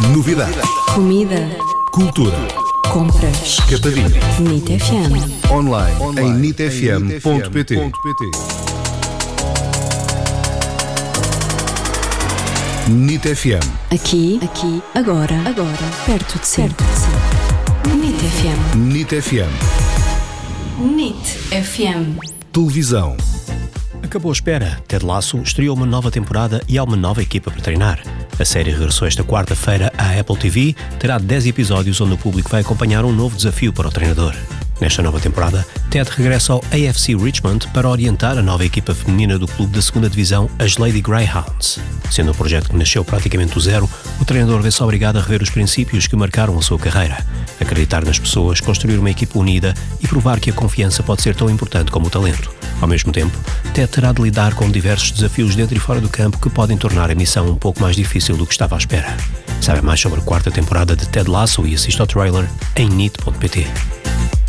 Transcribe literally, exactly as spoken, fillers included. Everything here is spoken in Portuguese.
Novidades. Comida. Cultura. Compras. Capadinho. NIT F M. Online, Online em nit f m ponto p t. NIT F M. Aqui, aqui, agora, agora, perto de si. Perto de si. NIT F M. NIT F M. NIT F M. Televisão. Acabou a espera. Ted Lasso estreou uma nova temporada e há uma nova equipa para treinar. A série regressou esta quarta-feira à Apple T V, terá dez episódios onde o público vai acompanhar um novo desafio para o treinador. Nesta nova temporada, Ted regressa ao A F C Richmond para orientar a nova equipa feminina do clube da segunda divisão, as Lady Greyhounds. Sendo um projeto que nasceu praticamente do zero, o treinador vê-se obrigado a rever os princípios que marcaram a sua carreira, acreditar nas pessoas, construir uma equipa unida e provar que a confiança pode ser tão importante como o talento. Ao mesmo tempo, Ted terá de lidar com diversos desafios dentro e fora do campo que podem tornar a missão um pouco mais difícil do que estava à espera. Saiba mais sobre a quarta temporada de Ted Lasso e assista ao trailer em nit ponto p t.